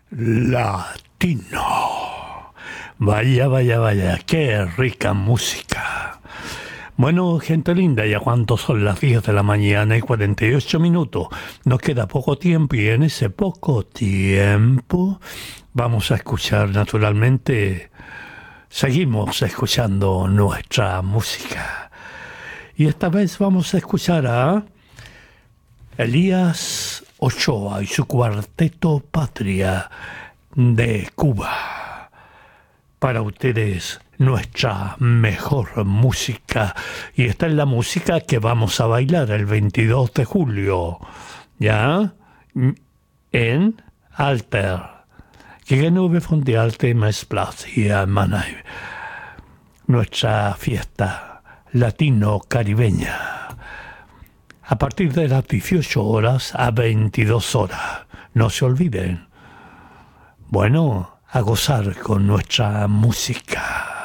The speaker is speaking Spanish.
latino. Vaya, vaya, vaya, qué rica música. Bueno, gente linda, ya cuánto son las 10 de la mañana y 48 minutos. Nos queda poco tiempo y en ese poco tiempo vamos a escuchar naturalmente, seguimos escuchando nuestra música. Y esta vez vamos a escuchar a Elías Ochoa y su cuarteto Patria de Cuba. Para ustedes, nuestra mejor música. Y esta es la música que vamos a bailar el 22 de julio. ¿Ya? En Alter. Que no fonde Alte Mesplaza y Manay. Nuestra fiesta latino-caribeña. A partir de las 18 horas a 22 horas. No se olviden. Bueno, a gozar con nuestra música.